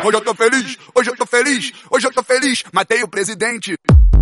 Hoje eu tô feliz, hoje eu tô feliz, hoje eu tô feliz. Matei o presidente.